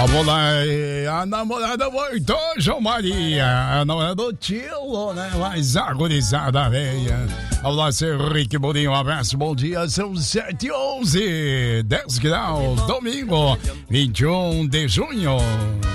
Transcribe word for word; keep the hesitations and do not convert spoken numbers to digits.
Vamos lá, a namorada voltou, João Maria. A namorada do tio, né? Mais agonizada areia. Vamos lá, seu Rick Boninho, um abraço, bom dia. São sete e onze, dez graus, domingo, vinte e um de junho.